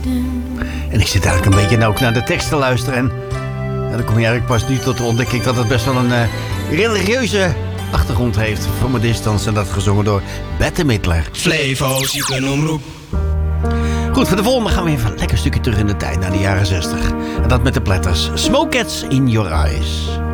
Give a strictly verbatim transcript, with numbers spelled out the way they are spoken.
En ik zit eigenlijk een beetje nou ook naar de tekst te luisteren. En ja, dan kom je eigenlijk pas nu tot de ontdekking dat het best wel een uh, religieuze achtergrond heeft. From a Distance, en dat gezongen door Bette Midler. Flevo's, je kunt omroep. Goed, voor de volgende gaan we even een lekker stukje terug in de tijd, naar de jaren zestig. En dat met de Platters. Smoke Cats in Your Eyes.